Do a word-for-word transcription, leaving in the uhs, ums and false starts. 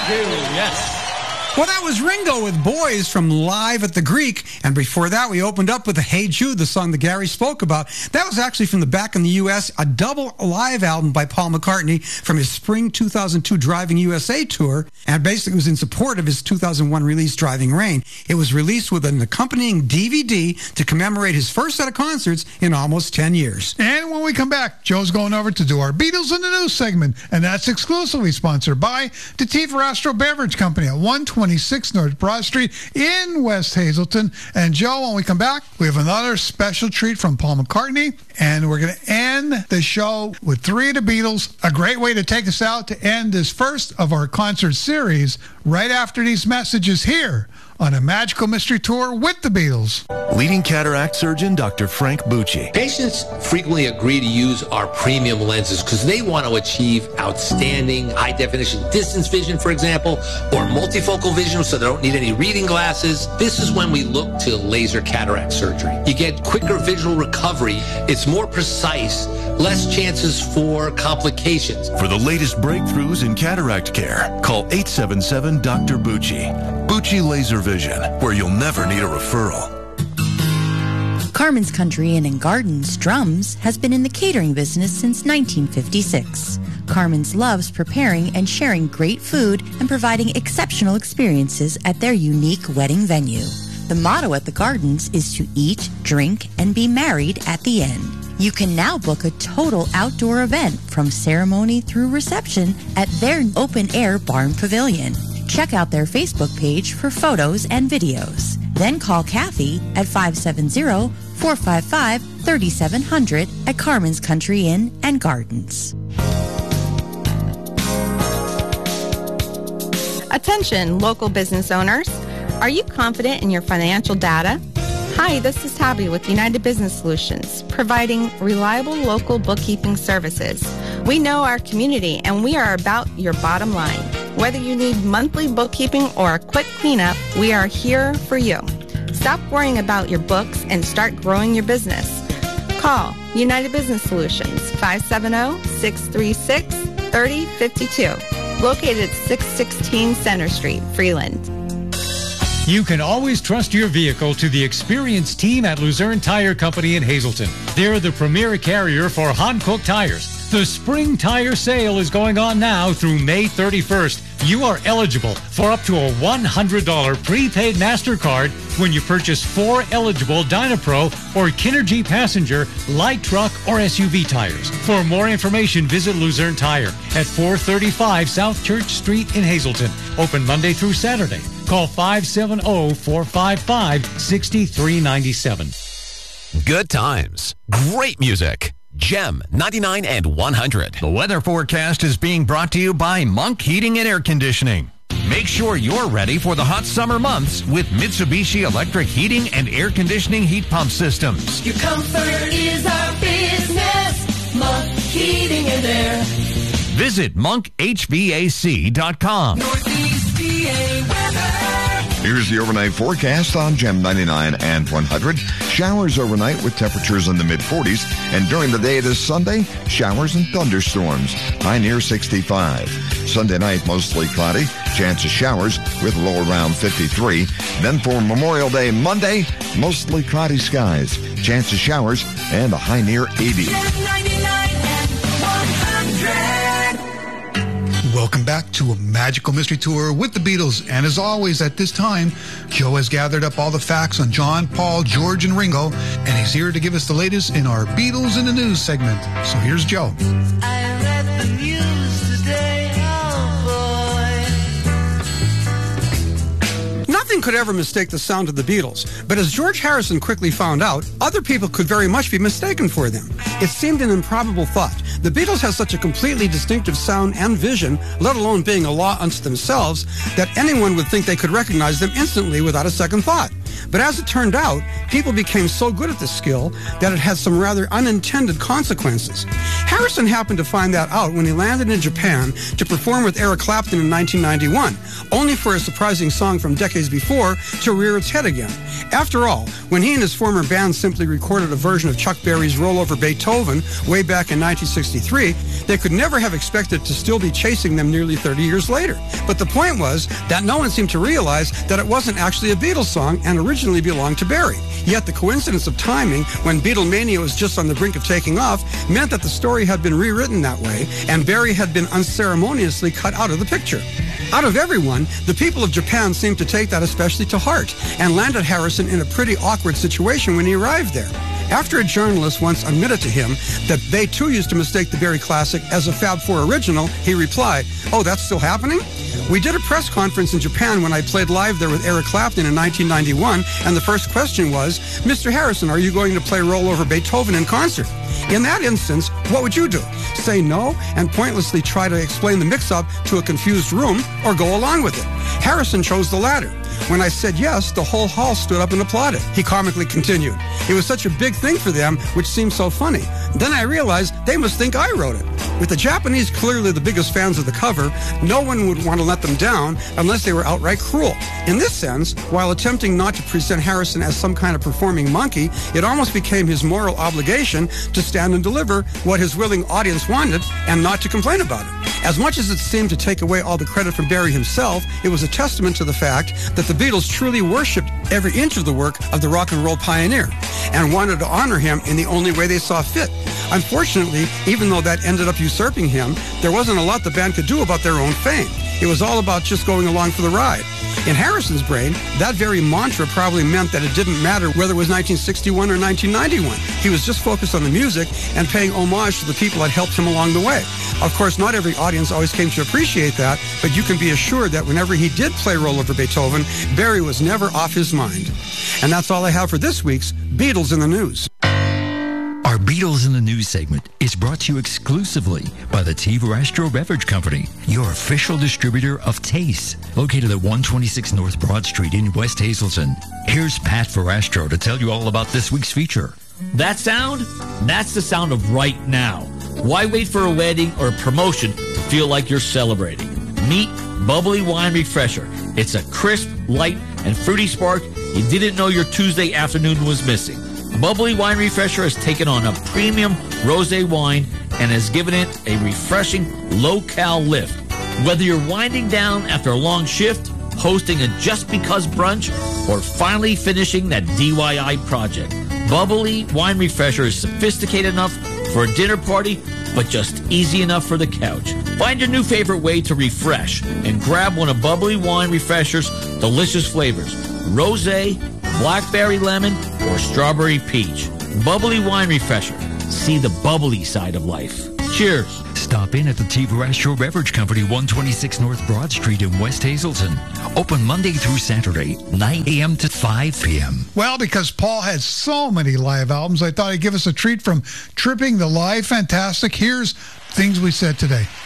Thank you, yes. Well, that was Ringo with Boys from Live at the Greek. And before that, we opened up with the Hey Jude, the song that Gary spoke about. That was actually from the back in the U S, a double live album by Paul McCartney from his spring two thousand two Driving U S A tour. And basically was in support of his two thousand one release, Driving Rain. It was released with an accompanying D V D to commemorate his first set of concerts in almost ten years. And when we come back, Joe's going over to do our Beatles in the News segment. And that's exclusively sponsored by Tetifa Rastro Beverage Company at one twenty-six North Broad Street in West Hazleton. And Joe, when we come back, we have another special treat from Paul McCartney, and we're going to end the show with three of the Beatles, a great way to take us out to end this first of our concert series right after these messages here on a Magical Mystery Tour with the Beatles. Leading cataract surgeon, Doctor Frank Bucci. Patients frequently agree to use our premium lenses because they want to achieve outstanding high-definition distance vision, for example, or multifocal vision so they don't need any reading glasses. This is when we look to laser cataract surgery. You get quicker visual recovery. It's more precise, less chances for complications. For the latest breakthroughs in cataract care, call eight seven seven, Doctor Bucci. Bucci Laser Vision, where you'll never need a referral. Carmen's Country Inn and Gardens Drums has been in the catering business since nineteen fifty-six. Carmen's loves preparing and sharing great food and providing exceptional experiences at their unique wedding venue. The motto at the Gardens is to eat, drink, and be married at the end. You can now book a total outdoor event from ceremony through reception at their open-air barn pavilion. Check out their Facebook page for photos and videos. Then call Kathy at five seven zero, four five five, three seven zero zero at Carmen's Country Inn and Gardens. Attention, local business owners. Are you confident in your financial data? Hi, this is Tabby with United Business Solutions, providing reliable local bookkeeping services. We know our community and we are about your bottom line. Whether you need monthly bookkeeping or a quick cleanup, we are here for you. Stop worrying about your books and start growing your business. Call United Business Solutions, five seven zero, six three six, three zero five two, located at six sixteen Center Street, Freeland. You can always trust your vehicle to the experienced team at Luzerne Tire Company in Hazleton. They're the premier carrier for Hankook tires. The spring tire sale is going on now through May thirty-first. You are eligible for up to a one hundred dollars prepaid MasterCard when you purchase four eligible Dynapro or Kinergy Passenger light truck or S U V tires. For more information, visit Luzerne Tire at four thirty-five South Church Street in Hazleton. Open Monday through Saturday. Call five seven zero, four five five, six three nine seven. Good times. Great music. Gem ninety-nine and one hundred. The weather forecast is being brought to you by Monk Heating and Air Conditioning. Make sure you're ready for the hot summer months with Mitsubishi Electric Heating and Air Conditioning heat pump systems. Your comfort is our business. Monk Heating and Air. Visit monk h v a c dot com. Northeast P A weather. Here's the overnight forecast on Gem ninety-nine and one hundred. Showers overnight with temperatures in the mid forties. And during the day this Sunday, showers and thunderstorms. High near sixty-five. Sunday night, mostly cloudy. Chance of showers with low around fifty-three. Then for Memorial Day Monday, mostly cloudy skies. Chance of showers and a high near eighty. Gem ninety-nine and one hundred. Welcome back to a Magical Mystery Tour with the Beatles. And as always, at this time, Joe has gathered up all the facts on John, Paul, George, and Ringo, and he's here to give us the latest in our Beatles in the News segment. So here's Joe. I read the news today, oh boy. Nothing could ever mistake the sound of the Beatles, but as George Harrison quickly found out, other people could very much be mistaken for them. It seemed an improbable thought. The Beatles have such a completely distinctive sound and vision, let alone being a law unto themselves, that anyone would think they could recognize them instantly without a second thought. But as it turned out, people became so good at this skill that it had some rather unintended consequences. Harrison happened to find that out when he landed in Japan to perform with Eric Clapton in nineteen ninety-one, only for a surprising song from decades before to rear its head again. After all, when he and his former band simply recorded a version of Chuck Berry's Roll Over Beethoven way back in nineteen sixty-three, they could never have expected to still be chasing them nearly thirty years later. But the point was that no one seemed to realize that it wasn't actually a Beatles song and originally belonged to Berry. Yet the coincidence of timing, when Beatlemania was just on the brink of taking off, meant that the story had been rewritten that way, and Berry had been unceremoniously cut out of the picture. Out of everyone, the people of Japan seemed to take that especially to heart, and landed Harrison in a pretty awkward situation when he arrived there. After a journalist once admitted to him that they too used to mistake the Berry classic as a Fab Four original, he replied, "Oh, that's still happening?" We did a press conference in Japan when I played live there with Eric Clapton in nineteen ninety-one, and the first question was, "Mister Harrison, are you going to play Roll Over Beethoven in concert?" In that instance, what would you do? Say no and pointlessly try to explain the mix-up to a confused room, or go along with it? Harrison chose the latter. When I said yes, the whole hall stood up and applauded. He comically continued, "It was such a big thing for them, which seemed so funny. Then I realized they must think I wrote it." With the Japanese clearly the biggest fans of the cover, no one would want to let them down unless they were outright cruel. In this sense, while attempting not to present Harrison as some kind of performing monkey, it almost became his moral obligation to stand and deliver what his willing audience wanted and not to complain about it. As much as it seemed to take away all the credit from Berry himself, it was a testament to the fact that the Beatles truly worshipped every inch of the work of the rock and roll pioneer and wanted to honor him in the only way they saw fit. Unfortunately, even though that ended up usurping him, there wasn't a lot the band could do about their own fame. It was all about just going along for the ride. In Harrison's brain, that very mantra probably meant that it didn't matter whether it was nineteen sixty-one or nineteen ninety-one. He was just focused on the music and paying homage to the people that helped him along the way. Of course, not every audience always came to appreciate that, but you can be assured that whenever he did play Roll Over Beethoven, Berry was never off his mind. And that's all I have for this week's Beatles in the News. Our Beatles in the News segment is brought to you exclusively by the T. Verastro Beverage Company, your official distributor of Taste, located at one twenty-six North Broad Street in West Hazleton. Here's Pat Verastro to tell you all about this week's feature. That sound? That's the sound of right now. Why wait for a wedding or a promotion to feel like you're celebrating? Meet Bubbly Wine Refresher. It's a crisp, light, and fruity spark you didn't know your Tuesday afternoon was missing. Bubbly Wine Refresher has taken on a premium rosé wine and has given it a refreshing, low-cal lift. Whether you're winding down after a long shift, hosting a Just Because brunch, or finally finishing that D I Y project, Bubbly Wine Refresher is sophisticated enough for a dinner party, but just easy enough for the couch. Find your new favorite way to refresh and grab one of Bubbly Wine Refresher's delicious flavors: rosé, blackberry lemon, or strawberry peach. Bubbly Wine Refresher. See the bubbly side of life. Cheers. Stop in at the T. Verastro Beverage Company, one twenty-six North Broad Street in West Hazleton. Open Monday through Saturday, nine a.m. to five p.m. Well, because Paul has so many live albums, I thought he'd give us a treat from Tripping the Live Fantastic. Here's things we said today.